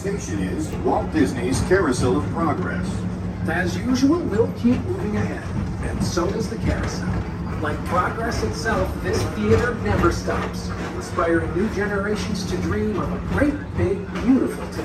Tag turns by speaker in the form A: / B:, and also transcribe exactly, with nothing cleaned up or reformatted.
A: location is Walt Disney's Carousel of Progress.
B: As usual, we'll keep moving ahead, and so does the carousel. Like progress itself, this theater never stops, inspiring new generations to dream of a great, big, beautiful tomorrow.